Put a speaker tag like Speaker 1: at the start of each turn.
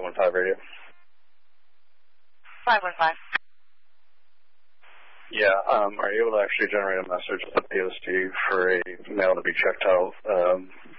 Speaker 1: 515 radio.
Speaker 2: 515.
Speaker 1: Yeah, are you able to actually generate a message with the PST for a mail to be checked out